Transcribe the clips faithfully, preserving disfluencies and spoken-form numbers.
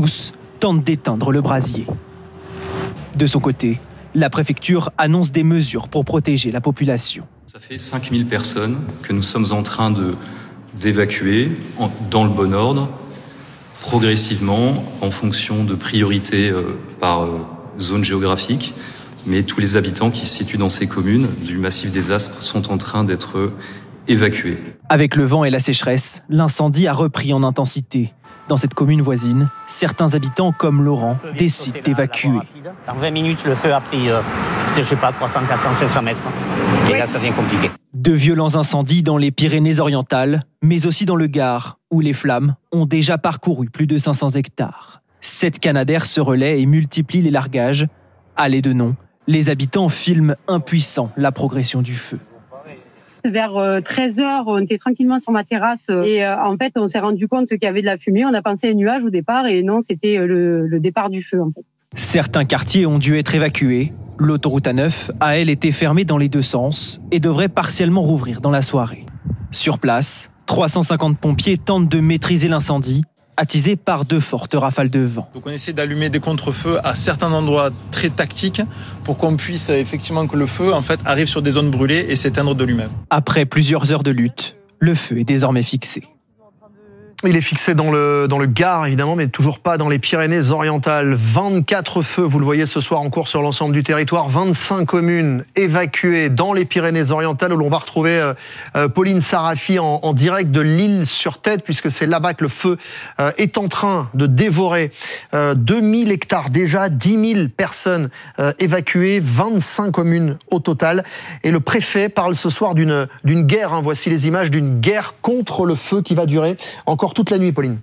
Tous tentent d'éteindre le brasier. De son côté, la préfecture annonce des mesures pour protéger la population. Ça fait cinq mille personnes que nous sommes en train de, d'évacuer en, dans le bon ordre, progressivement, en fonction de priorités euh, par euh, zone géographique. Mais tous les habitants qui se situent dans ces communes du massif des Aspres sont en train d'être évacués. Avec le vent et la sécheresse, l'incendie a repris en intensité. Dans cette commune voisine, certains habitants, comme Laurent, décident d'évacuer. En vingt minutes, le feu a pris, euh, je sais pas, trois cents, quatre cents, cinq cents mètres. Et là, ça devient compliqué. De violents incendies dans les Pyrénées-Orientales, mais aussi dans le Gard, où les flammes ont déjà parcouru plus de cinq cents hectares. Sept Canadair se relaient et multiplient les largages. À l'aide de nom, les habitants filment impuissants la progression du feu. Vers treize heures, on était tranquillement sur ma terrasse et euh, en fait, on s'est rendu compte qu'il y avait de la fumée. On a pensé à un nuage au départ et non, c'était le, le départ du feu en fait. Certains quartiers ont dû être évacués. L'autoroute A neuf a, elle, été fermée dans les deux sens et devrait partiellement rouvrir dans la soirée. Sur place, trois cent cinquante pompiers tentent de maîtriser l'incendie, attisé par de fortes rafales de vent. Donc on essaie d'allumer des contre-feux à certains endroits très tactiques pour qu'on puisse effectivement que le feu en fait arrive sur des zones brûlées et s'éteindre de lui-même. Après plusieurs heures de lutte, le feu est désormais fixé. Il est fixé dans le, dans le Gard, évidemment, mais toujours pas dans les Pyrénées-Orientales. vingt-quatre feux, vous le voyez ce soir en cours sur l'ensemble du territoire. vingt-cinq communes évacuées dans les Pyrénées-Orientales, où l'on va retrouver euh, Pauline Sarafi en, en direct de l'Isle-sur-Tête, puisque c'est là-bas que le feu euh, est en train de dévorer euh, deux mille hectares déjà, dix mille personnes euh, évacuées, vingt-cinq communes au total. Et le préfet parle ce soir d'une, d'une guerre, hein, voici les images d'une guerre contre le feu qui va durer encore toute la nuit, Pauline.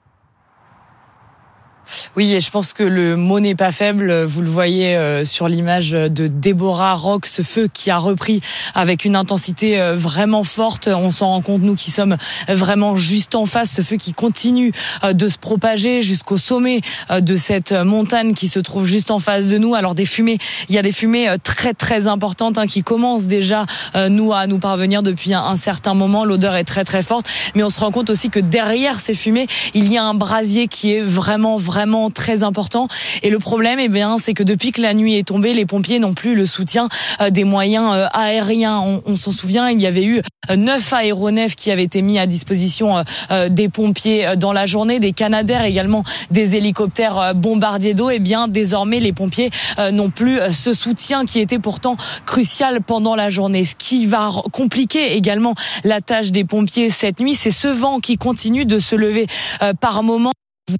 Oui, et je pense que le mot n'est pas faible. Vous le voyez euh, sur l'image de Déborah Rock, ce feu qui a repris avec une intensité euh, vraiment forte. On s'en rend compte, nous qui sommes vraiment juste en face, ce feu qui continue euh, de se propager jusqu'au sommet euh, de cette montagne qui se trouve juste en face de nous. Alors des fumées, il y a des fumées euh, très très importantes hein, qui commencent déjà euh, nous à nous parvenir depuis un, un certain moment. L'odeur est très très forte, mais on se rend compte aussi que derrière ces fumées, il y a un brasier qui est vraiment vraiment vraiment très important. Et le problème, eh bien, c'est que depuis que la nuit est tombée, les pompiers n'ont plus le soutien euh, des moyens euh, aériens. On, on s'en souvient, il y avait eu euh, neuf aéronefs qui avaient été mis à disposition euh, euh, des pompiers euh, dans la journée, des Canadair également, des hélicoptères euh, bombardiers d'eau. Eh bien, désormais, les pompiers euh, n'ont plus euh, ce soutien qui était pourtant crucial pendant la journée. Ce qui va compliquer également la tâche des pompiers cette nuit, c'est ce vent qui continue de se lever euh, par moments.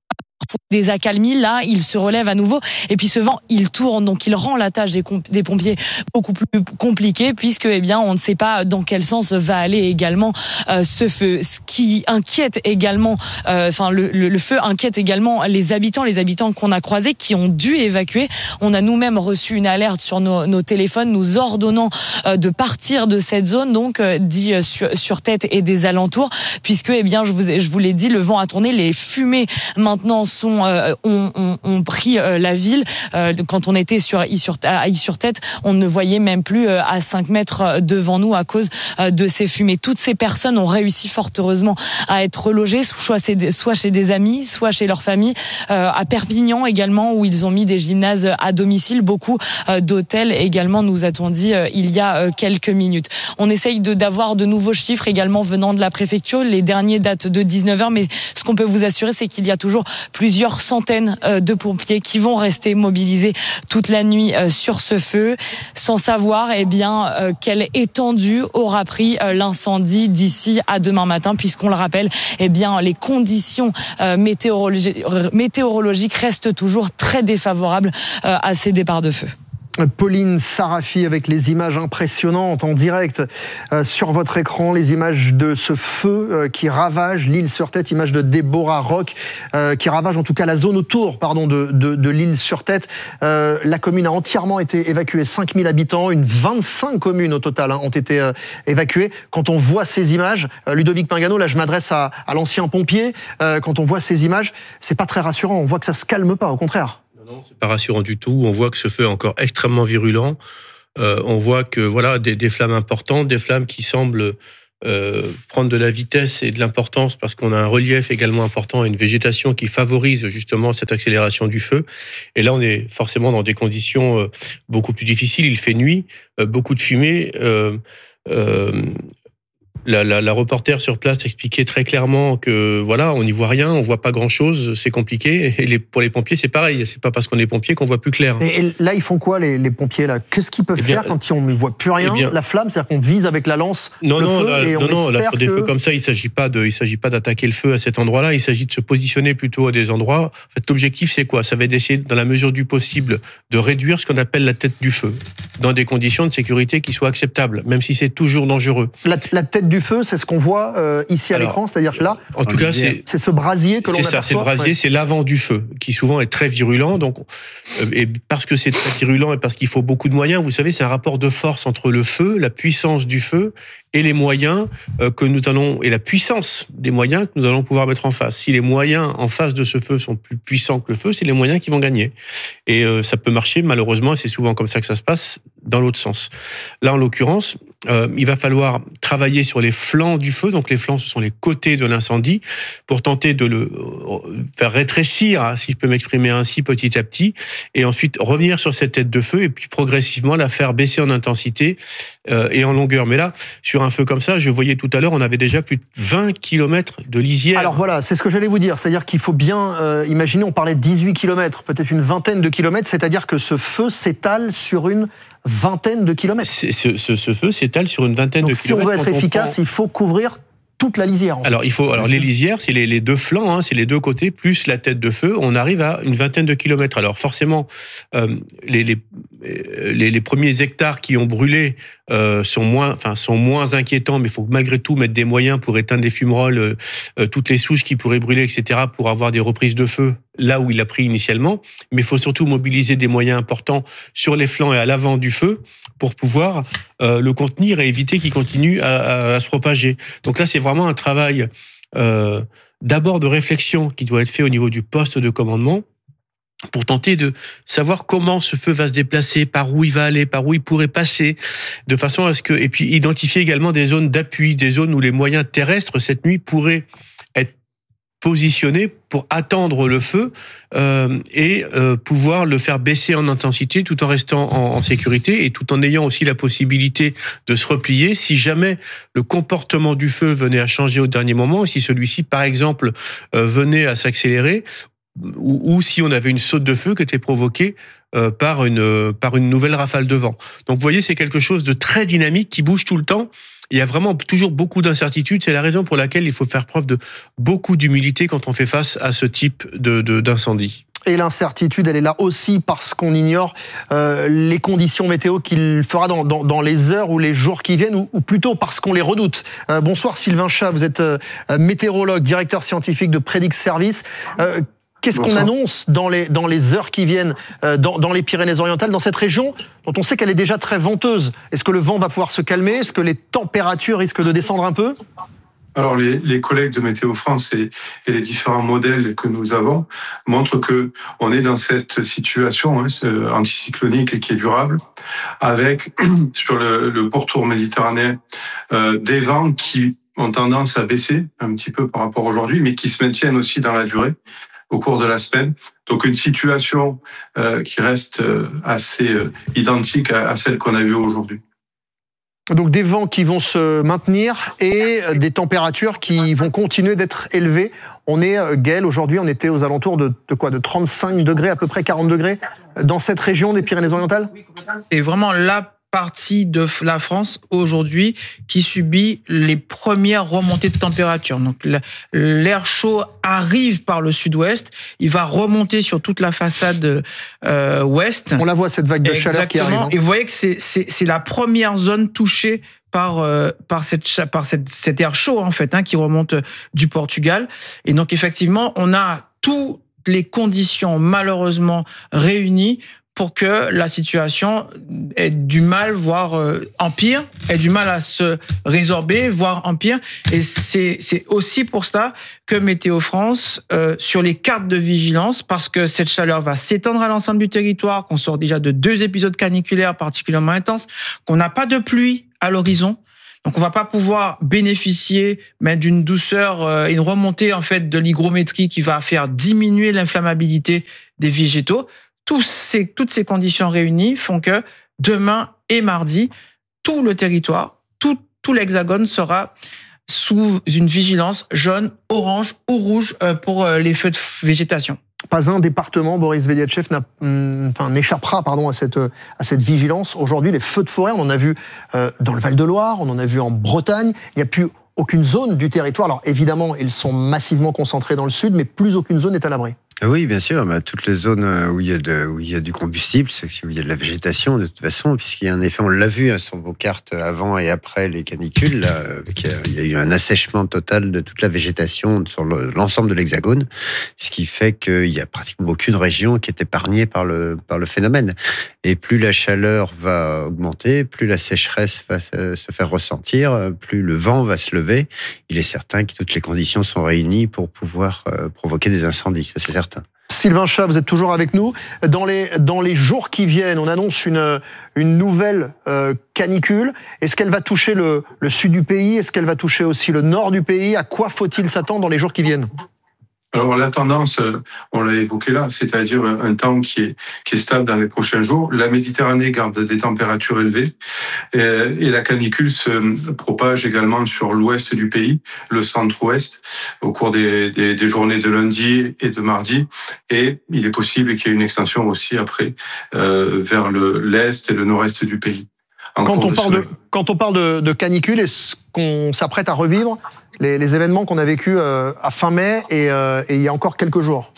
Des accalmies, là, il se relève à nouveau et puis ce vent, il tourne, donc il rend la tâche des, comp- des pompiers beaucoup plus compliquée puisque, eh bien, on ne sait pas dans quel sens va aller également euh, ce feu. Ce qui inquiète également, euh, enfin, le, le, le feu inquiète également les habitants, les habitants qu'on a croisés qui ont dû évacuer. On a nous-mêmes reçu une alerte sur nos, nos téléphones nous ordonnant euh, de partir de cette zone, donc euh, dit euh, sur, sur Tête et des alentours, puisque, eh bien, je vous, ai, je vous l'ai dit, le vent a tourné, les fumées maintenant sont euh, ont, ont, ont pris euh, la ville. Euh, quand on était sur à Is-sur-Tête, on ne voyait même plus euh, à cinq mètres devant nous à cause euh, de ces fumées. Toutes ces personnes ont réussi fort heureusement à être relogées, soit, soit chez des amis, soit chez leur famille. Euh, à Perpignan également, où ils ont mis des gymnases à domicile, beaucoup euh, d'hôtels également, nous a-t-on dit euh, il y a euh, quelques minutes. On essaye de, d'avoir de nouveaux chiffres également venant de la préfecture. Les derniers datent de dix-neuf heures, mais ce qu'on peut vous assurer, c'est qu'il y a toujours plusieurs centaines de pompiers qui vont rester mobilisés toute la nuit sur ce feu, sans savoir eh bien quelle étendue aura pris l'incendie d'ici à demain matin, puisqu'on le rappelle, eh bien les conditions météorologiques, météorologiques restent toujours très défavorables à ces départs de feu. Pauline Sarafi avec les images impressionnantes en direct euh, sur votre écran, les images de ce feu euh, qui ravage l'Isle-sur-Tête, images de Déborah Rock euh, qui ravage en tout cas la zone autour pardon, de, de, de l'Isle-sur-Tête. Euh, la commune a entièrement été évacuée, cinq mille habitants, une vingt-cinq communes au total hein, ont été euh, évacuées. Quand on voit ces images, euh, Ludovic Pingano, là je m'adresse à, à l'ancien pompier, euh, quand on voit ces images, c'est pas très rassurant, on voit que ça se calme pas, au contraire. Non, c'est pas rassurant du tout. On voit que ce feu est encore extrêmement virulent. Euh, on voit que voilà des, des flammes importantes, des flammes qui semblent euh, prendre de la vitesse et de l'importance parce qu'on a un relief également important et une végétation qui favorise justement cette accélération du feu. Et là, on est forcément dans des conditions euh, beaucoup plus difficiles. Il fait nuit, euh, beaucoup de fumée. Euh, euh, La, la, la reporter sur place expliquait très clairement que voilà, on n'y voit rien, on voit pas grand-chose, c'est compliqué. Et les, pour les pompiers, c'est pareil. C'est pas parce qu'on est pompier qu'on voit plus clair. Et, et là, ils font quoi les, les pompiers là? Qu'est-ce qu'ils peuvent eh bien, faire quand on ne voit plus rien? eh bien, La flamme, c'est-à-dire qu'on vise avec la lance non, le non, feu là, et on non, non, là, sur que... des feux comme ça, il s'agit pas de, il s'agit pas d'attaquer le feu à cet endroit-là. Il s'agit de se positionner plutôt à des endroits. En fait, l'objectif, c'est quoi? Ça va être d'essayer, dans la mesure du possible, de réduire ce qu'on appelle la tête du feu, dans des conditions de sécurité qui soient acceptables, même si c'est toujours dangereux. La, la tête du feu, c'est ce qu'on voit euh, ici à Alors, l'écran, c'est-à-dire que là, en tout cas, c'est, c'est ce brasier que l'on aperçoit. C'est ça, c'est le brasier, ouais. C'est l'avant du feu, qui souvent est très virulent. Donc, euh, et parce que c'est très virulent et parce qu'il faut beaucoup de moyens, vous savez, c'est un rapport de force entre le feu, la puissance du feu et les moyens euh, que nous allons, et la puissance des moyens que nous allons pouvoir mettre en face. Si les moyens en face de ce feu sont plus puissants que le feu, c'est les moyens qui vont gagner. Et euh, ça peut marcher, malheureusement, et c'est souvent comme ça que ça se passe, dans l'autre sens. Là, en l'occurrence, euh, il va falloir travailler sur les flancs du feu. Donc les flancs, ce sont les côtés de l'incendie, pour tenter de le faire rétrécir, si je peux m'exprimer ainsi, petit à petit, et ensuite revenir sur cette tête de feu, et puis progressivement la faire baisser en intensité euh, et en longueur. Mais là, sur un feu comme ça, je voyais tout à l'heure, on avait déjà plus de vingt kilomètres de lisière. Alors voilà, c'est ce que j'allais vous dire, c'est-à-dire qu'il faut bien euh, imaginer, on parlait de dix-huit kilomètres, peut-être une vingtaine de kilomètres, c'est-à-dire que ce feu s'étale sur une vingtaine de kilomètres. C'est, ce, ce, ce feu s'étale sur une vingtaine Donc, de si kilomètres. Si on veut être efficace, prend... il faut couvrir toute la lisière. En fait. Alors, il faut, alors les lisières, c'est les, les deux flancs, hein, c'est les deux côtés, plus la tête de feu, on arrive à une vingtaine de kilomètres. Alors forcément, euh, les, les, les, les premiers hectares qui ont brûlé euh, sont, moins, enfin, sont moins inquiétants, mais il faut malgré tout mettre des moyens pour éteindre les fumerolles, euh, toutes les souches qui pourraient brûler, et cetera, pour avoir des reprises de feu là où il a pris initialement. Mais il faut surtout mobiliser des moyens importants sur les flancs et à l'avant du feu pour pouvoir euh, le contenir et éviter qu'il continue à, à, à se propager. Donc là, c'est vraiment un travail euh, d'abord de réflexion qui doit être fait au niveau du poste de commandement pour tenter de savoir comment ce feu va se déplacer, par où il va aller, par où il pourrait passer, de façon à ce que... Et puis identifier également des zones d'appui, des zones où les moyens terrestres, cette nuit, pourraient être positionnés pour attendre le feu euh, et euh, pouvoir le faire baisser en intensité tout en restant en, en sécurité et tout en ayant aussi la possibilité de se replier si jamais le comportement du feu venait à changer au dernier moment, si celui-ci, par exemple, euh, venait à s'accélérer, ou, ou si on avait une saute de feu qui était provoquée euh, par une euh, par une nouvelle rafale de vent. Donc vous voyez, c'est quelque chose de très dynamique qui bouge tout le temps. Il y a vraiment toujours beaucoup d'incertitudes. C'est la raison pour laquelle il faut faire preuve de beaucoup d'humilité quand on fait face à ce type de, de, d'incendie. Et l'incertitude, elle est là aussi parce qu'on ignore euh, les conditions météo qu'il fera dans, dans, dans les heures ou les jours qui viennent, ou, ou plutôt parce qu'on les redoute. Euh, bonsoir Sylvain Chat, vous êtes euh, météorologue, directeur scientifique de Predix Service. Euh, Qu'est-ce qu'on annonce dans les, dans les heures qui viennent euh, dans, dans les Pyrénées-Orientales, dans cette région dont on sait qu'elle est déjà très venteuse? Est-ce que le vent va pouvoir se calmer? Est-ce que les températures risquent de descendre un peu? Alors les, les collègues de Météo France et, et les différents modèles que nous avons montrent que on est dans cette situation hein, anticyclonique qui est durable, avec sur le, le pourtour méditerranéen euh, des vents qui ont tendance à baisser un petit peu par rapport à aujourd'hui, mais qui se maintiennent aussi dans la durée au cours de la semaine. Donc une situation euh, qui reste euh, assez euh, identique à, à celle qu'on a vue aujourd'hui. Donc des vents qui vont se maintenir et des températures qui vont continuer d'être élevées. On est, Gaël, aujourd'hui, on était aux alentours de, de quoi, de trente-cinq degrés, à peu près quarante degrés, dans cette région des Pyrénées-Orientales? C'est vraiment la partie de la France aujourd'hui qui subit les premières remontées de température. Donc l'air chaud arrive par le sud-ouest, il va remonter sur toute la façade euh, ouest. On la voit, cette vague de Exactement. Chaleur qui arrive. Hein. Et vous voyez que c'est, c'est, c'est la première zone touchée par euh, par cette par cette cet air chaud en fait hein, qui remonte du Portugal. Et donc effectivement, on a toutes les conditions malheureusement réunies pour que la situation ait du mal, voire euh, empire, ait du mal à se résorber, voire empire. Et c'est, c'est aussi pour cela que Météo France, euh, sur les cartes de vigilance, parce que cette chaleur va s'étendre à l'ensemble du territoire, qu'on sort déjà de deux épisodes caniculaires particulièrement intenses, qu'on n'a pas de pluie à l'horizon, Donc on va pas pouvoir bénéficier mais d'une douceur, euh, une remontée en fait de l'hygrométrie qui va faire diminuer l'inflammabilité des végétaux. Tous ces, toutes ces conditions réunies font que demain et mardi, tout le territoire, tout, tout l'hexagone sera sous une vigilance jaune, orange ou rouge pour les feux de végétation. Pas un département, Boris Veliatchev, n'a, enfin, n'échappera pardon, à, cette, à cette vigilance. Aujourd'hui, les feux de forêt, on en a vu euh, dans le Val-de-Loire, on en a vu en Bretagne. Il n'y a plus aucune zone du territoire. Alors évidemment, ils sont massivement concentrés dans le sud, mais plus aucune zone n'est à l'abri. Oui, bien sûr. Bah, toutes les zones où il y a de, où il y a du combustible, c'est où il y a de la végétation, de toute façon, puisqu'il y a un effet, on l'a vu hein, sur vos cartes avant et après les canicules, là, il y a eu un assèchement total de toute la végétation sur le, l'ensemble de l'Hexagone, ce qui fait qu'il y a pratiquement aucune région qui est épargnée par le, par le phénomène. Et plus la chaleur va augmenter, plus la sécheresse va se faire ressentir, plus le vent va se lever. Il est certain que toutes les conditions sont réunies pour pouvoir euh, provoquer des incendies, ça c'est certain. Sylvain Chat, vous êtes toujours avec nous. Dans les, dans les jours qui viennent, on annonce une, une nouvelle euh, canicule. Est-ce qu'elle va toucher le, le sud du pays? Est-ce qu'elle va toucher aussi le nord du pays? À quoi faut-il s'attendre dans les jours qui viennent? Alors la tendance, on l'a évoqué là, c'est-à-dire un temps qui est, qui est stable dans les prochains jours. La Méditerranée garde des températures élevées et, et la canicule se propage également sur l'ouest du pays, le centre-ouest, au cours des, des, des journées de lundi et de mardi. Et il est possible qu'il y ait une extension aussi après euh, vers le, l'est et le nord-est du pays. Quand on, parle de, quand on parle de, de canicule, est-ce qu'on s'apprête à revivre les, les événements qu'on a vécus euh, à fin mai et, euh, et il y a encore quelques jours?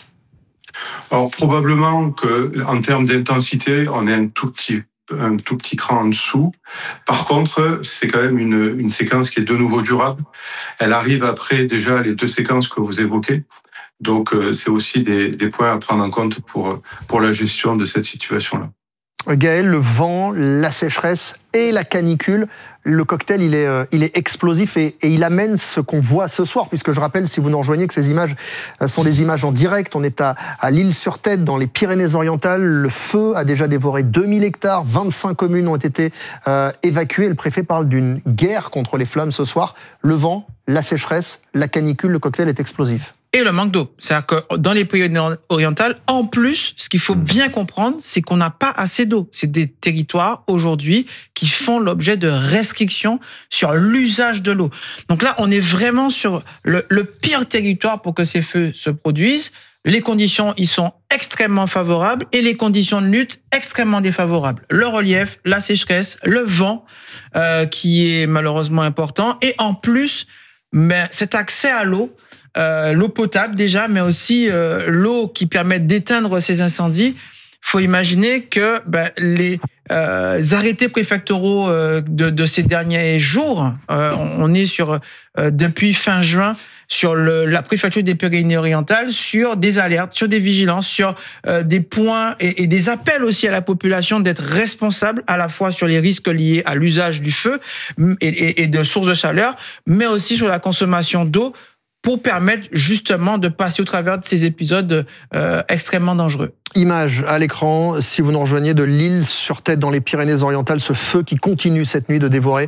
Alors probablement qu'en termes d'intensité, on est un tout petit un tout petit cran en dessous. Par contre, c'est quand même une, une séquence qui est de nouveau durable. Elle arrive après déjà les deux séquences que vous évoquez. Donc c'est aussi des, des points à prendre en compte pour, pour la gestion de cette situation-là. Gaël, le vent, la sécheresse et la canicule, le cocktail, il est, euh, il est explosif et, et il amène ce qu'on voit ce soir, puisque je rappelle, si vous nous rejoignez, que ces images sont des images en direct. On est à, à l'Île-sur-Tête, dans les Pyrénées-Orientales. Le feu a déjà dévoré deux mille hectares, vingt-cinq communes ont été euh, évacuées. Le préfet parle d'une guerre contre les flammes ce soir. Le vent, la sécheresse, la canicule, le cocktail est explosif. Et le manque d'eau. C'est-à-dire que dans les Pyrénées-Orientales, en plus, ce qu'il faut bien comprendre, c'est qu'on n'a pas assez d'eau. C'est des territoires, aujourd'hui, qui font l'objet de restrictions sur l'usage de l'eau. Donc là, on est vraiment sur le, le pire territoire pour que ces feux se produisent. Les conditions y sont extrêmement favorables et les conditions de lutte extrêmement défavorables. Le relief, la sécheresse, le vent, euh, qui est malheureusement important. Et en plus, mais cet accès à l'eau, Euh, l'eau potable déjà, mais aussi euh, l'eau qui permet d'éteindre ces incendies. Faut imaginer que ben, les euh, arrêtés préfectoraux euh, de, de ces derniers jours, euh, on est sur euh, depuis fin juin sur le, la préfecture des Pyrénées-Orientales sur des alertes, sur des vigilances, sur euh, des points et, et des appels aussi à la population d'être responsable à la fois sur les risques liés à l'usage du feu et, et, et de sources de chaleur, mais aussi sur la consommation d'eau, pour permettre justement de passer au travers de ces épisodes euh, extrêmement dangereux. Image à l'écran, si vous nous rejoignez de l'Île-sur-Tête dans les Pyrénées-Orientales, ce feu qui continue cette nuit de dévorer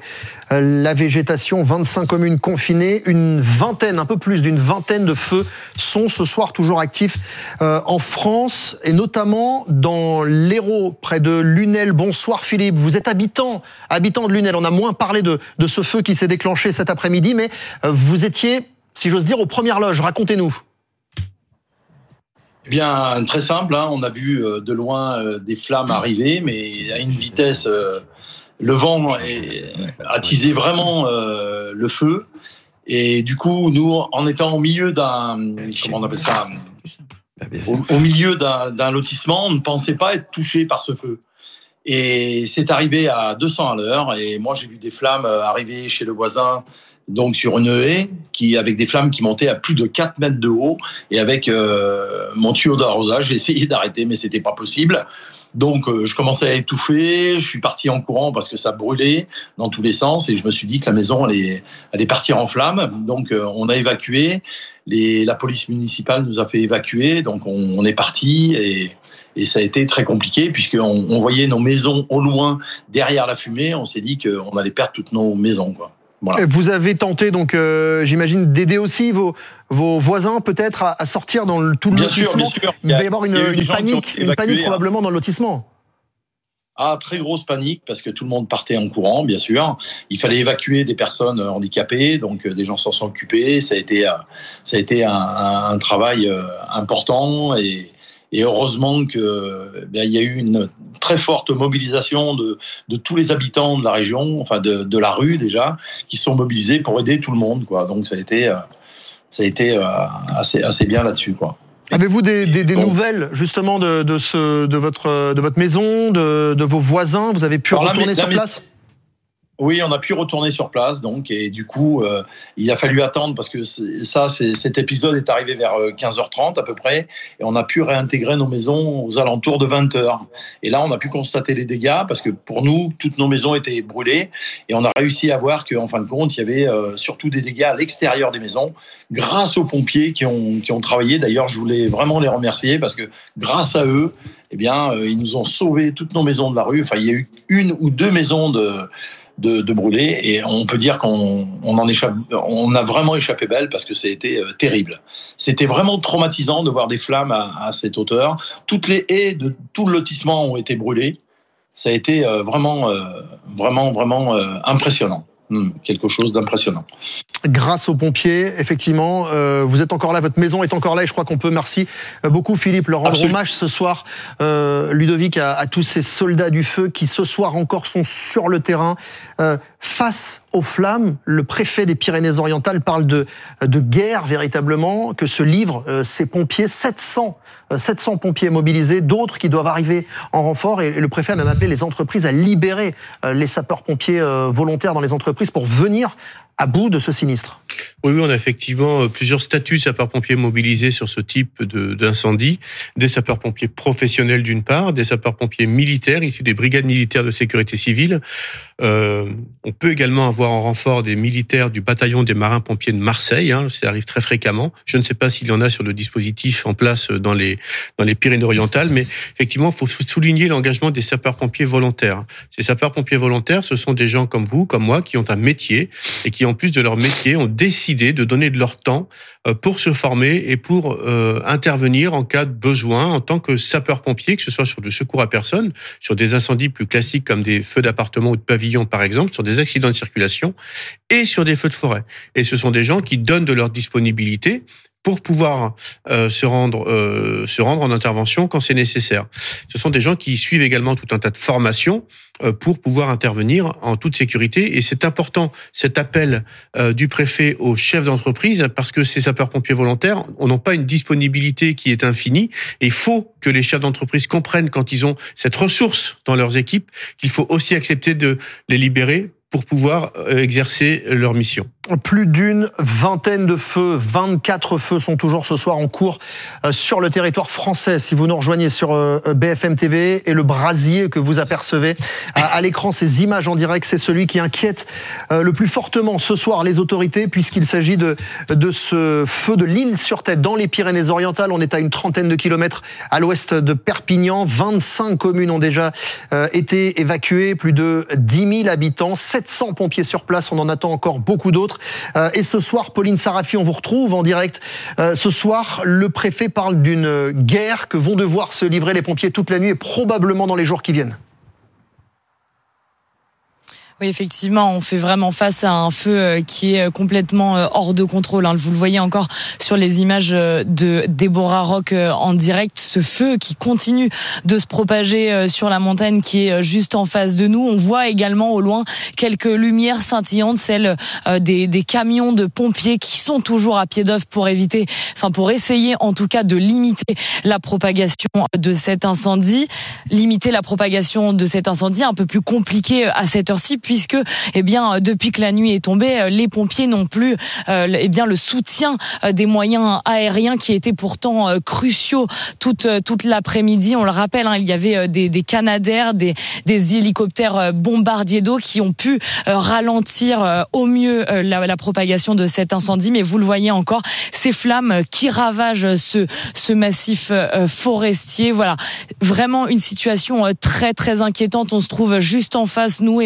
la végétation, vingt-cinq communes confinées, une vingtaine, un peu plus d'une vingtaine de feux sont ce soir toujours actifs euh, en France et notamment dans l'Hérault, près de Lunel. Bonsoir Philippe, vous êtes habitant, habitant de Lunel. On a moins parlé de, de ce feu qui s'est déclenché cet après-midi, mais euh, vous étiez, si j'ose dire, aux premières loges. Racontez-nous. Eh bien, très simple, hein, on a vu euh, de loin euh, des flammes arriver, mais à une vitesse, euh, le vent est, a attisé vraiment euh, le feu. Et du coup, nous, en étant au milieu d'un, comment on appelle ça, au, au milieu d'un, d'un lotissement, on ne pensait pas être touché par ce feu. Et c'est arrivé à deux cents à l'heure, et moi j'ai vu des flammes arriver chez le voisin, donc sur une haie, qui, avec des flammes qui montaient à plus de quatre mètres de haut, et avec euh, mon tuyau d'arrosage, j'ai essayé d'arrêter, mais c'était pas possible. Donc euh, je commençais à étouffer, je suis parti en courant parce que ça brûlait dans tous les sens, et je me suis dit que la maison allait, allait partir en flammes. Donc euh, on a évacué, les, la police municipale nous a fait évacuer, donc on, on est parti, et... Et ça a été très compliqué puisqu'on on voyait nos maisons au loin derrière la fumée. On s'est dit qu'on allait perdre toutes nos maisons, quoi. Voilà. Vous avez tenté, donc, euh, j'imagine, d'aider aussi vos, vos voisins, peut-être, à, à sortir dans le, tout le bien lotissement. Sûr, bien sûr. Il, il va y avoir une, une panique, une panique probablement dans le lotissement. Ah, très grosse panique, parce que tout le monde partait en courant, bien sûr. Il fallait évacuer des personnes handicapées, donc des gens s'en sont occupés. Ça a été, ça a été un, un, un travail important et, et heureusement que ben, il y a eu une très forte mobilisation de, de tous les habitants de la région, enfin de, de la rue déjà, qui sont mobilisés pour aider tout le monde, quoi. Donc ça a été, ça a été assez, assez bien là-dessus, quoi. Avez-vous des, des, des nouvelles justement de, de, ce, de, votre, de votre maison, de, de vos voisins? Vous avez pu Alors, retourner la, sur la, place? Oui, on a pu retourner sur place, donc, et du coup, euh, il a fallu attendre parce que ça, c'est, cet épisode est arrivé vers quinze heures trente à peu près, et on a pu réintégrer nos maisons aux alentours de vingt heures. Et là, on a pu constater les dégâts parce que pour nous, toutes nos maisons étaient brûlées, et on a réussi à voir qu'en fin de compte, il y avait euh, surtout des dégâts à l'extérieur des maisons, grâce aux pompiers qui ont, qui ont travaillé. D'ailleurs, je voulais vraiment les remercier parce que grâce à eux, eh bien, euh, ils nous ont sauvé toutes nos maisons de la rue. Enfin, il y a eu une ou deux maisons de De, de brûler, et on peut dire qu'on on en échappe, on a vraiment échappé belle parce que c'était euh, terrible. C'était vraiment traumatisant de voir des flammes à, à cette hauteur. Toutes les haies de tout le lotissement ont été brûlées. Ça a été euh, vraiment, euh, vraiment, vraiment euh, impressionnant. Hum, quelque chose d'impressionnant. Grâce aux pompiers, effectivement, euh, vous êtes encore là, votre maison est encore là, et je crois qu'on peut, merci beaucoup Philippe, leur rendre Absolument. hommage ce soir, euh, Ludovic, à, à tous ces soldats du feu qui ce soir encore sont sur le terrain. Euh, face aux flammes, le préfet des Pyrénées-Orientales parle de, de guerre véritablement, que se livrent euh, ces pompiers, sept cents, euh, sept cents pompiers mobilisés, d'autres qui doivent arriver en renfort, et, et le préfet a même appelé les entreprises à libérer euh, les sapeurs-pompiers euh, volontaires dans les entreprises pour venir à bout de ce sinistre. Oui, oui, on a effectivement plusieurs statuts de sapeurs-pompiers mobilisés sur ce type de, d'incendie. Des sapeurs-pompiers professionnels d'une part, des sapeurs-pompiers militaires issus des brigades militaires de sécurité civile. Euh, on peut également avoir en renfort des militaires du bataillon des marins-pompiers de Marseille. Hein, ça arrive très fréquemment. Je ne sais pas s'il y en a sur le dispositif en place dans les dans les Pyrénées-Orientales, mais effectivement, il faut souligner l'engagement des sapeurs-pompiers volontaires. Ces sapeurs-pompiers volontaires, ce sont des gens comme vous, comme moi, qui ont un métier et qui, en plus de leur métier, ont décidé de donner de leur temps pour se former et pour euh, intervenir en cas de besoin en tant que sapeur-pompier, que ce soit sur le secours à personne, sur des incendies plus classiques comme des feux d'appartement ou de pavillon par exemple, sur des accidents de circulation et sur des feux de forêt. Et ce sont des gens qui donnent de leur disponibilité pour pouvoir euh, se rendre euh, se rendre en intervention quand c'est nécessaire. Ce sont des gens qui suivent également tout un tas de formations euh, pour pouvoir intervenir en toute sécurité. Et c'est important, cet appel euh, du préfet aux chefs d'entreprise, parce que ces sapeurs-pompiers volontaires n'ont pas une disponibilité qui est infinie. Et il faut que les chefs d'entreprise comprennent, quand ils ont cette ressource dans leurs équipes, qu'il faut aussi accepter de les libérer pour pouvoir exercer leur mission. Plus d'une vingtaine de feux, vingt-quatre feux sont toujours ce soir en cours sur le territoire français. Si vous nous rejoignez sur B F M T V, et le brasier que vous apercevez à l'écran, ces images en direct, c'est celui qui inquiète le plus fortement ce soir les autorités, puisqu'il s'agit de, de ce feu de l'Île-sur-Tête dans les Pyrénées-Orientales. On est à une trentaine de kilomètres à l'ouest de Perpignan. vingt-cinq communes ont déjà été évacuées, plus de dix mille habitants, sept cents pompiers sur place, on en attend encore beaucoup d'autres. Et ce soir, Pauline Sarafi, on vous retrouve en direct. Ce soir, le préfet parle d'une guerre que vont devoir se livrer les pompiers toute la nuit et probablement dans les jours qui viennent. Oui, effectivement, on fait vraiment face à un feu qui est complètement hors de contrôle. Vous le voyez encore sur les images de Déborah Rock en direct. Ce feu qui continue de se propager sur la montagne qui est juste en face de nous. On voit également au loin quelques lumières scintillantes, celles des, des camions de pompiers qui sont toujours à pied d'œuvre pour éviter, enfin pour essayer en tout cas de limiter la propagation de cet incendie. Limiter la propagation de cet incendie, un peu plus compliqué à cette heure-ci, puisque eh bien depuis que la nuit est tombée, les pompiers n'ont plus euh, eh bien le soutien des moyens aériens qui étaient pourtant euh, cruciaux toute toute l'après-midi. On le rappelle, hein, il y avait des, des Canadair, des, des hélicoptères bombardiers d'eau qui ont pu euh, ralentir euh, au mieux euh, la, la propagation de cet incendie. Mais vous le voyez encore, ces flammes qui ravagent ce ce massif euh, forestier. Voilà, vraiment une situation euh, très très inquiétante. On se trouve juste en face nous et on peut vous dire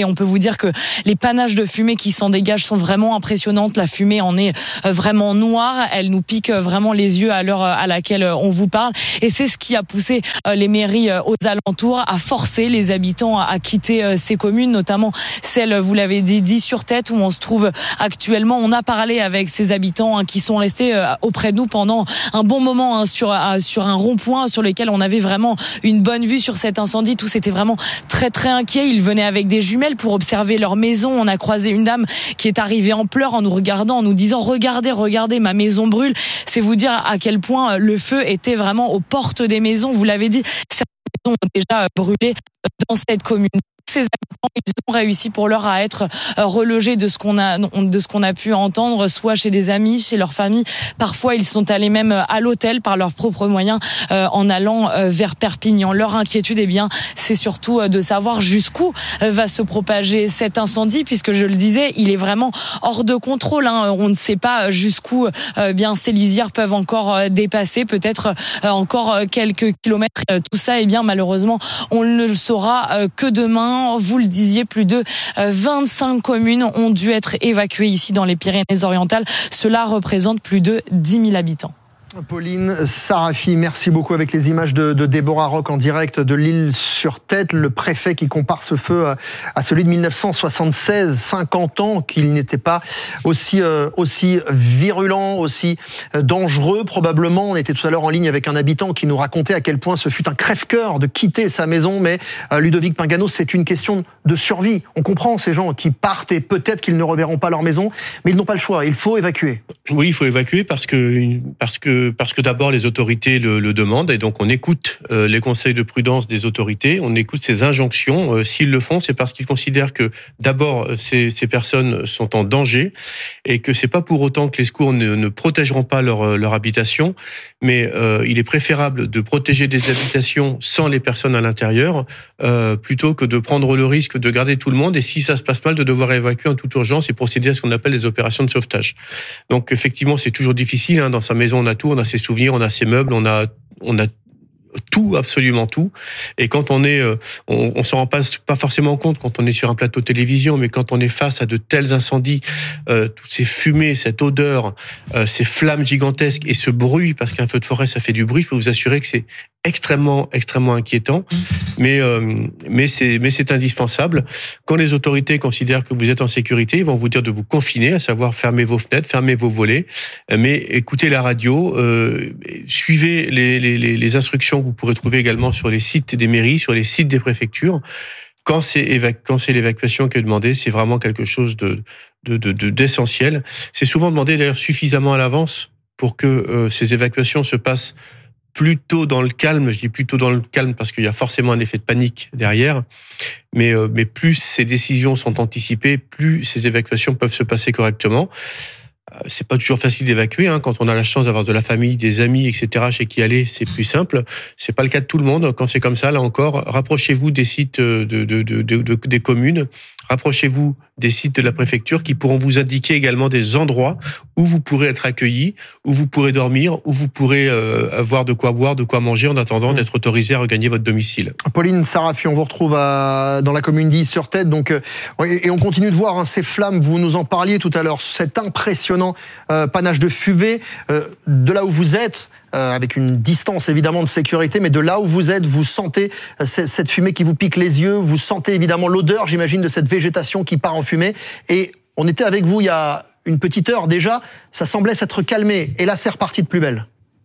dire que les panaches de fumée qui s'en dégagent sont vraiment impressionnantes. La fumée en est vraiment noire. Elle nous pique vraiment les yeux à l'heure à laquelle on vous parle. Et c'est ce qui a poussé les mairies aux alentours à forcer les habitants à quitter ces communes, notamment celle, vous l'avez dit, d'Is-sur-Tête, où on se trouve actuellement. On a parlé avec ces habitants qui sont restés auprès de nous pendant un bon moment sur, sur un rond-point sur lequel on avait vraiment une bonne vue sur cet incendie. Tous étaient vraiment très très inquiets. Ils venaient avec des jumelles pour observer leur maison. On a croisé une dame qui est arrivée en pleurs en nous regardant, en nous disant « Regardez, regardez, ma maison brûle ». C'est vous dire à quel point le feu était vraiment aux portes des maisons. Vous l'avez dit, certaines maisons ont déjà brûlé dans cette commune. Ces habitants, ils ont réussi pour l'heure à être relogés de ce qu'on a, de ce qu'on a pu entendre, soit chez des amis, chez leur famille. Parfois, ils sont allés même à l'hôtel par leurs propres moyens euh, en allant euh, vers Perpignan. Leur inquiétude, eh bien, c'est surtout de savoir jusqu'où va se propager cet incendie, puisque je le disais, il est vraiment hors de contrôle. Hein. On ne sait pas jusqu'où euh, bien ces lisières peuvent encore euh, dépasser, peut-être euh, encore quelques kilomètres. Euh, tout ça, eh bien, malheureusement, on ne le saura euh, que demain. Vous le disiez, plus de vingt-cinq communes ont dû être évacuées ici dans les Pyrénées-Orientales. Cela représente plus de dix mille habitants. Pauline Sarafi, merci beaucoup avec les images de, de Déborah Roch en direct de l'Île-sur-Tête, le préfet qui compare ce feu à, à celui de mille neuf cent soixante-seize, cinquante ans qu'il n'était pas aussi, euh, aussi virulent, aussi dangereux probablement. On était tout à l'heure en ligne avec un habitant qui nous racontait à quel point ce fut un crève-cœur de quitter sa maison, mais euh, Ludovic Pingano, c'est une question de survie. On comprend ces gens qui partent et peut-être qu'ils ne reverront pas leur maison, mais ils n'ont pas le choix, il faut évacuer. Oui, il faut évacuer parce que, parce que Parce que d'abord les autorités le, le demandent et donc on écoute euh, les conseils de prudence des autorités, on écoute ces injonctions. Euh, s'ils le font, c'est parce qu'ils considèrent que d'abord ces, ces personnes sont en danger et que c'est pas pour autant que les secours ne, ne protégeront pas leur, leur habitation, mais euh, il est préférable de protéger des habitations sans les personnes à l'intérieur euh, plutôt que de prendre le risque de garder tout le monde et si ça se passe mal de devoir évacuer en toute urgence et procéder à ce qu'on appelle des opérations de sauvetage. Donc effectivement c'est toujours difficile. Hein, dans sa maison on a tout. On a ses souvenirs, on a ses meubles, on a, on a tout, absolument tout. Et quand on est, on, on s'en rend pas, pas forcément compte quand on est sur un plateau de télévision, mais quand on est face à de tels incendies, euh, toutes ces fumées, cette odeur, euh, ces flammes gigantesques et ce bruit, parce qu'un feu de forêt, ça fait du bruit, je peux vous assurer que c'est extrêmement, extrêmement inquiétant, mais euh, mais c'est mais c'est indispensable. Quand les autorités considèrent que vous êtes en sécurité, ils vont vous dire de vous confiner, à savoir fermer vos fenêtres, fermer vos volets, mais écoutez la radio, euh, suivez les, les les instructions que vous pourrez trouver également sur les sites des mairies, sur les sites des préfectures. Quand c'est évac- quand c'est l'évacuation qui est demandée, c'est vraiment quelque chose de de, de, de d'essentiel. C'est souvent demandé d'ailleurs suffisamment à l'avance pour que euh, ces évacuations se passent plutôt dans le calme, je dis plutôt dans le calme parce qu'il y a forcément un effet de panique derrière, mais, euh, mais plus ces décisions sont anticipées, plus ces évacuations peuvent se passer correctement. C'est pas toujours facile d'évacuer, hein. Quand on a la chance d'avoir de la famille, des amis, et cetera, chez qui aller, c'est plus simple. C'est pas le cas de tout le monde. Quand c'est comme ça, là encore, rapprochez-vous des sites de, de, de, de, de des communes, rapprochez-vous des sites de la préfecture qui pourront vous indiquer également des endroits où vous pourrez être accueillis, où vous pourrez dormir, où vous pourrez euh, avoir de quoi boire, de quoi manger en attendant d'être autorisé à regagner votre domicile. Pauline Sarafi, on vous retrouve à, dans la commune d'Is-sur-Tête, donc euh, et on continue de voir hein, ces flammes. Vous nous en parliez tout à l'heure, cet impressionnant euh, panache de fumée euh, de là où vous êtes. Euh, avec une distance évidemment de sécurité, mais de là où vous êtes, vous sentez euh, cette fumée qui vous pique les yeux, vous sentez évidemment l'odeur, j'imagine, de cette végétation qui part en fumée. Et on était avec vous il y a une petite heure déjà, ça semblait s'être calmé, et là c'est reparti de plus belle.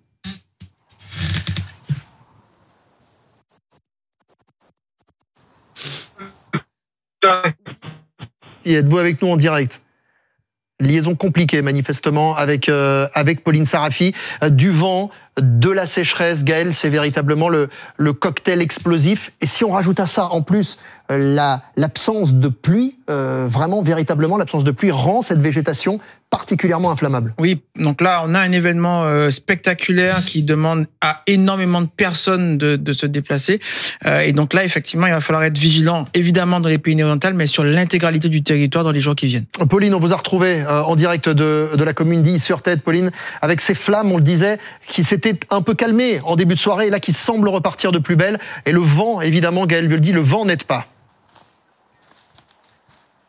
Et êtes-vous avec nous en direct ? Liaison compliquée manifestement avec euh, avec Pauline Sarafi, euh, du vent, de la sécheresse. Gaël, c'est véritablement le le cocktail explosif. Et si on rajoute à ça en plus euh, la l'absence de pluie, euh, vraiment véritablement l'absence de pluie rend cette végétation particulièrement inflammable. Oui, donc là on a un événement euh, spectaculaire qui demande à énormément de personnes de de se déplacer. Euh, et donc là effectivement il va falloir être vigilant, évidemment dans les Pyrénées-Orientales, mais sur l'intégralité du territoire dans les jours qui viennent. Pauline, on vous a retrouvé euh, en direct de de la commune d'Is-sur-Tête, Pauline, avec ces flammes, on le disait, qui s'étaient un peu calmées en début de soirée, et là qui semblent repartir de plus belle. Et le vent, évidemment, Gaël le dit, le vent n'aide pas.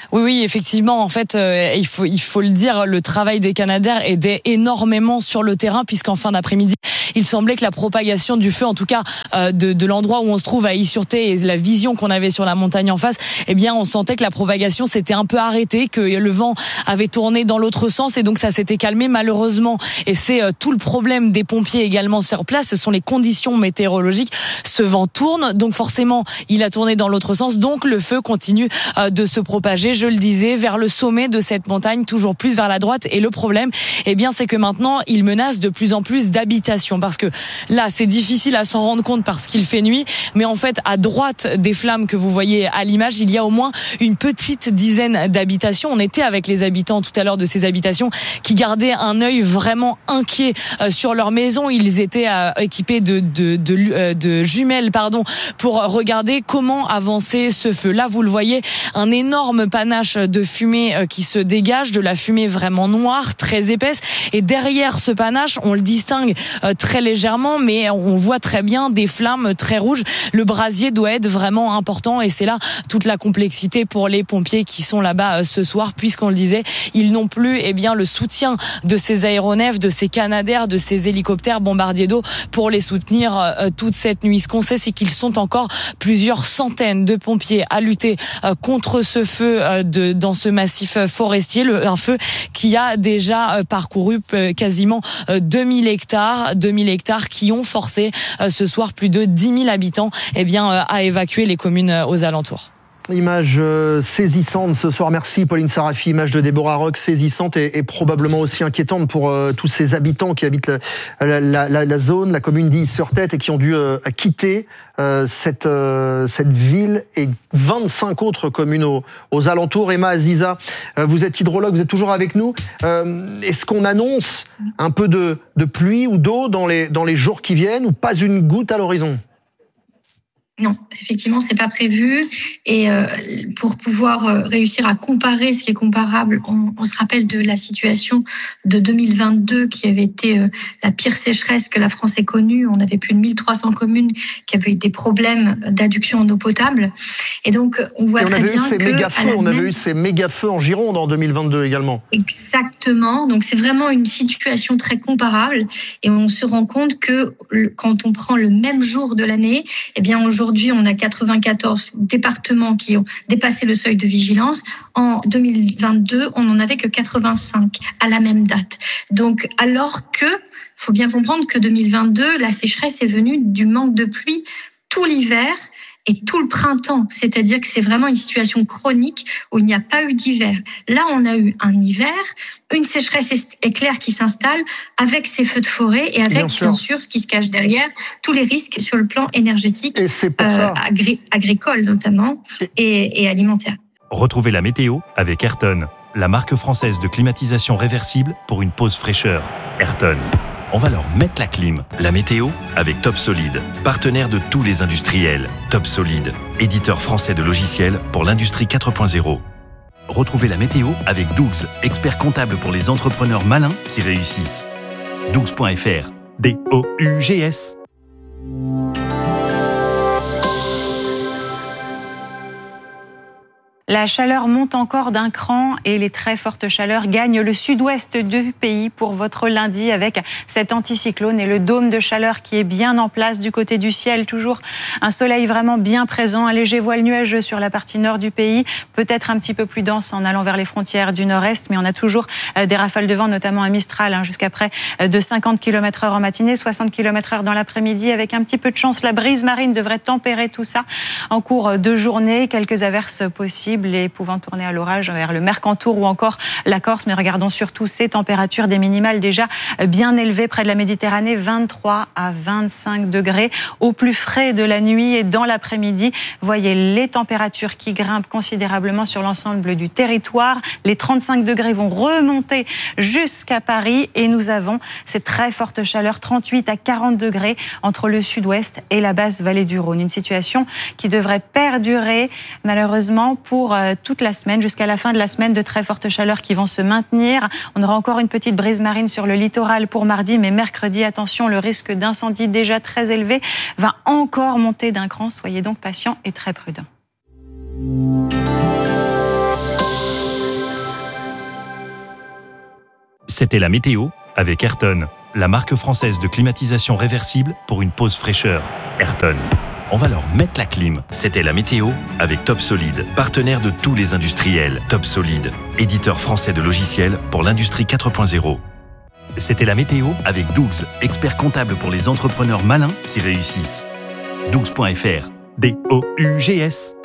Oui, oui, effectivement. En fait, euh, il faut, il faut le dire, le travail des Canadair aidait énormément sur le terrain, puisqu'en fin d'après-midi, il semblait que la propagation du feu, en tout cas euh, de, de l'endroit où on se trouve à Is-sur-Thé et la vision qu'on avait sur la montagne en face, eh bien, on sentait que la propagation s'était un peu arrêtée, que le vent avait tourné dans l'autre sens et donc ça s'était calmé malheureusement. Et c'est euh, tout le problème des pompiers également sur place. Ce sont les conditions météorologiques. Ce vent tourne, donc forcément, il a tourné dans l'autre sens. Donc le feu continue euh, de se propager, je le disais, vers le sommet de cette montagne, toujours plus vers la droite. Et le problème, eh bien, c'est que maintenant, il menace de plus en plus d'habitations. Parce que là, c'est difficile à s'en rendre compte parce qu'il fait nuit. Mais en fait, à droite des flammes que vous voyez à l'image, il y a au moins une petite dizaine d'habitations. On était avec les habitants tout à l'heure de ces habitations qui gardaient un œil vraiment inquiet euh, sur leur maison. Ils étaient euh, équipés de, de, de, de, de jumelles pardon, pour regarder comment avancer ce feu. Là, vous le voyez, un énorme panache de fumée euh, qui se dégage, de la fumée vraiment noire, très épaisse. Et derrière ce panache, on le distingue euh, très légèrement, mais on voit très bien des flammes très rouges. Le brasier doit être vraiment important et c'est là toute la complexité pour les pompiers qui sont là-bas euh, ce soir, puisqu'on le disait, ils n'ont plus eh bien, le soutien de ces aéronefs, de ces Canadair, de ces hélicoptères bombardiers d'eau pour les soutenir euh, toute cette nuit. Ce qu'on sait, c'est qu'ils sont encore plusieurs centaines de pompiers à lutter euh, contre ce feu euh, de, dans ce massif forestier, le, un feu qui a déjà euh, parcouru euh, quasiment euh, deux mille hectares, deux mille hectares qui ont forcé euh, ce soir plus de dix mille habitants eh bien, euh, à évacuer les communes euh, aux alentours. Image euh, saisissante ce soir. Merci Pauline Sarafi. Image de Déborah Roch saisissante et, et probablement aussi inquiétante pour euh, tous ces habitants qui habitent la, la, la, la zone, la commune d'Is-sur-Thé et qui ont dû euh, quitter euh, cette, euh, cette ville et vingt-cinq autres communes aux, aux alentours. Emma Aziza, euh, vous êtes hydrologue, vous êtes toujours avec nous. Euh, est-ce qu'on annonce un peu de, de pluie ou d'eau dans les, dans les jours qui viennent ou pas une goutte à l'horizon ? Non, effectivement, c'est pas prévu. Et euh, pour pouvoir euh, réussir à comparer ce qui est comparable, on, on se rappelle de la situation de deux mille vingt-deux qui avait été euh, la pire sécheresse que la France ait connue. On avait plus de mille trois cents communes qui avaient eu des problèmes d'adduction en eau potable. Et donc, on voit Et on très avait bien eu ces que méga feux, on même... avait eu ces méga feux en Gironde en deux mille vingt-deux également. Exactement. Donc, c'est vraiment une situation très comparable. Et on se rend compte que quand on prend le même jour de l'année, eh bien, aujourd'hui, Aujourd'hui, on a quatre-vingt-quatorze départements qui ont dépassé le seuil de vigilance. En deux mille vingt-deux, on n'en avait que quatre-vingt-cinq à la même date. Donc, alors que, faut bien comprendre que deux mille vingt-deux, la sécheresse est venue du manque de pluie tout l'hiver et tout le printemps. C'est-à-dire que c'est vraiment une situation chronique où il n'y a pas eu d'hiver. Là, on a eu un hiver, une sécheresse éclair qui s'installe avec ces feux de forêt et avec, bien sûr, bien sûr ce qui se cache derrière, tous les risques sur le plan énergétique, et c'est pour euh, ça. Agri- agricole notamment, et, et alimentaire. Retrouvez la météo avec Ayrton, la marque française de climatisation réversible pour une pause fraîcheur. Ayrton. On va leur mettre la clim. La météo avec Top Solid, partenaire de tous les industriels. Top Solid, éditeur français de logiciels pour l'industrie quatre point zéro. Retrouvez la météo avec Dougs, expert comptable pour les entrepreneurs malins qui réussissent. dougs point f r, D O U G S. La chaleur monte encore d'un cran et les très fortes chaleurs gagnent le sud-ouest du pays pour votre lundi avec cet anticyclone et le dôme de chaleur qui est bien en place du côté du ciel. Toujours un soleil vraiment bien présent, un léger voile nuageux sur la partie nord du pays, peut-être un petit peu plus dense en allant vers les frontières du nord-est, mais on a toujours des rafales de vent, notamment à Mistral, hein, jusqu'à près de cinquante kilomètres heure en matinée, soixante kilomètres heure dans l'après-midi. Avec un petit peu de chance, la brise marine devrait tempérer tout ça en cours de journée. Quelques averses possibles et pouvant tourner à l'orage vers le Mercantour ou encore la Corse. Mais regardons surtout ces températures, des minimales déjà bien élevées près de la Méditerranée, vingt-trois à vingt-cinq degrés au plus frais de la nuit et dans l'après-midi. Voyez les températures qui grimpent considérablement sur l'ensemble du territoire. Les trente-cinq degrés vont remonter jusqu'à Paris et nous avons cette très forte chaleur, trente-huit à quarante degrés entre le sud-ouest et la basse vallée du Rhône. Une situation qui devrait perdurer malheureusement pour toute la semaine, jusqu'à la fin de la semaine, de très fortes chaleurs qui vont se maintenir. On aura encore une petite brise marine sur le littoral pour mardi, mais mercredi, attention, le risque d'incendie déjà très élevé va encore monter d'un cran. Soyez donc patients et très prudents. C'était la météo avec Ayrton, la marque française de climatisation réversible pour une pause fraîcheur. Ayrton. On va leur mettre la clim. C'était la météo avec Top Solid, partenaire de tous les industriels. Top Solid, éditeur français de logiciels pour l'industrie quatre point zéro. C'était la météo avec Dougs, expert comptable pour les entrepreneurs malins qui réussissent. dougs point f r, D O U G S.